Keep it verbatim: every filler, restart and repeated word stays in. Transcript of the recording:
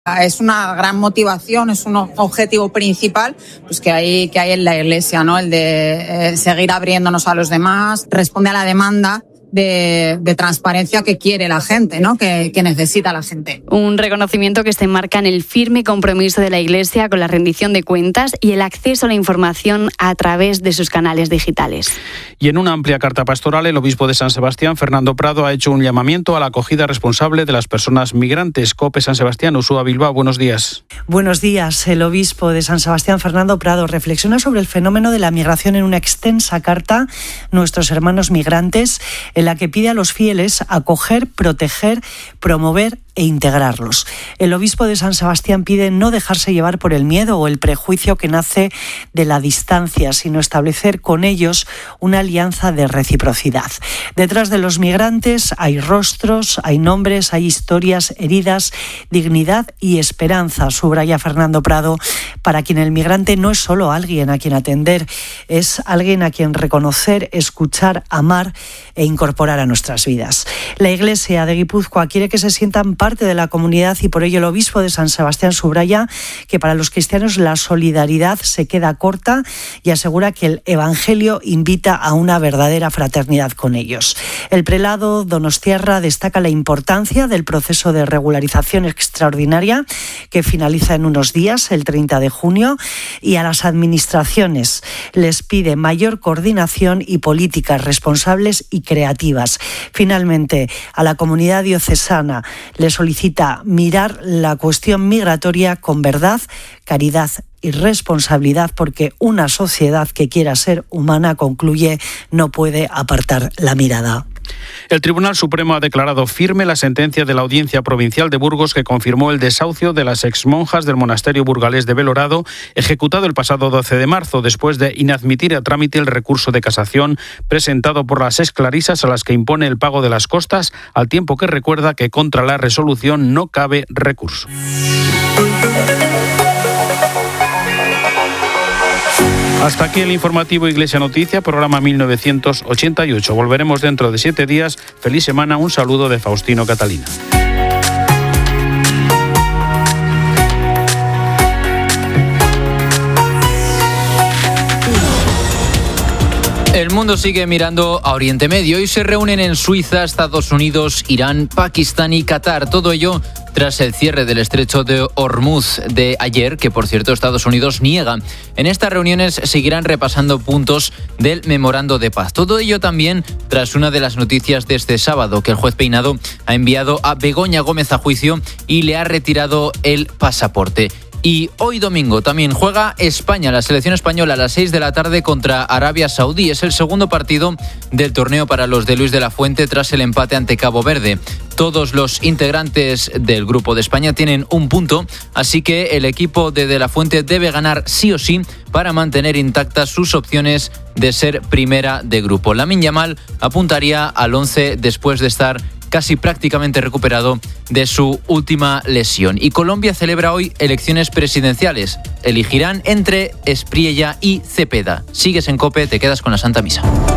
Es una gran motivación, es un objetivo principal pues que hay, que hay en la Iglesia, ¿no? El de eh, seguir abriéndonos a los demás, responde a la demanda De, de transparencia que quiere la gente, ¿no? Que, que necesita la gente. Un reconocimiento que se enmarca en el firme compromiso de la Iglesia con la rendición de cuentas y el acceso a la información a través de sus canales digitales. Y en una amplia carta pastoral, el obispo de San Sebastián, Fernando Prado, ha hecho un llamamiento a la acogida responsable de las personas migrantes. COPE San Sebastián, Ursúa Bilbao, buenos días. Buenos días. El obispo de San Sebastián, Fernando Prado, reflexiona sobre el fenómeno de la migración en una extensa carta, Nuestros hermanos migrantes, en la que pide a los fieles acoger, proteger, promover e integrarlos. El obispo de San Sebastián pide no dejarse llevar por el miedo o el prejuicio que nace de la distancia, sino establecer con ellos una alianza de reciprocidad. Detrás de los migrantes hay rostros, hay nombres, hay historias, heridas, dignidad y esperanza, subraya Fernando Prado, para quien el migrante no es solo alguien a quien atender, es alguien a quien reconocer, escuchar, amar e incorporar a nuestras vidas. La Iglesia de Guipúzcoa quiere que se sientan parte de la comunidad y por ello el obispo de San Sebastián subraya que para los cristianos la solidaridad se queda corta y asegura que el Evangelio invita a una verdadera fraternidad con ellos. El prelado donostiarra destaca la importancia del proceso de regularización extraordinaria que finaliza en unos días, el treinta de junio, y a las administraciones les pide mayor coordinación y políticas responsables y creativas. Finalmente, a la comunidad diocesana le solicita mirar la cuestión migratoria con verdad, caridad y responsabilidad, porque una sociedad que quiera ser humana, concluye, no puede apartar la mirada. El Tribunal Supremo ha declarado firme la sentencia de la Audiencia Provincial de Burgos que confirmó el desahucio de las exmonjas del monasterio burgalés de Belorado, ejecutado el pasado doce de marzo, después de inadmitir a trámite el recurso de casación presentado por las esclarisas a las que impone el pago de las costas, al tiempo que recuerda que contra la resolución no cabe recurso. Hasta aquí el informativo Iglesia Noticia, programa mil novecientos ochenta y ocho. Volveremos dentro de siete días. Feliz semana. Un saludo de Faustino Catalina. El mundo sigue mirando a Oriente Medio y se reúnen en Suiza, Estados Unidos, Irán, Pakistán y Qatar. Todo ello tras el cierre del estrecho de Hormuz de ayer, que por cierto Estados Unidos niega. En estas reuniones seguirán repasando puntos del memorando de paz. Todo ello también tras una de las noticias de este sábado, que el juez Peinado ha enviado a Begoña Gómez a juicio y le ha retirado el pasaporte. Y hoy domingo también juega España, la selección española, a las seis de la tarde contra Arabia Saudí. Es el segundo partido del torneo para los de Luis de la Fuente tras el empate ante Cabo Verde. Todos los integrantes del grupo de España tienen un punto, así que el equipo de De la Fuente debe ganar sí o sí para mantener intactas sus opciones de ser primera de grupo. Lamine Yamal apuntaría al once después de estar casi prácticamente recuperado de su última lesión. Y Colombia celebra hoy elecciones presidenciales. Elegirán entre Espriella y Cepeda. Sigues en COPE, te quedas con la Santa Misa.